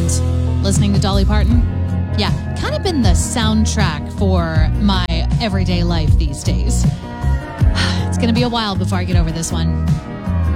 And listening to Dolly Parton, yeah, kind of been the soundtrack for my everyday life these days. It's going to be a while before I get over this one.